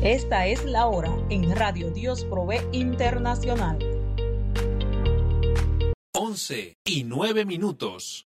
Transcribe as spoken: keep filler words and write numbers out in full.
Esta es la hora en Radio Dios Provee Internacional. once y nueve minutos.